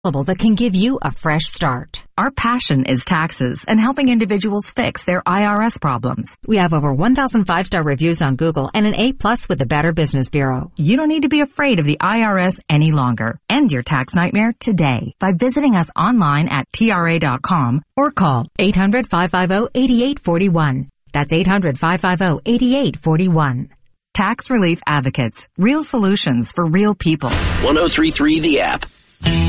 that can give you a fresh start. Our passion is taxes and helping individuals fix their IRS problems. We have over 1,000 5-star reviews on Google and an A+ with the Better Business Bureau. You don't need to be afraid of the IRS any longer. End your tax nightmare today by visiting us online at TRA.com or call 800-550-8841. That's 800-550-8841. Tax Relief Advocates. Real solutions for real people. 103.3 The App.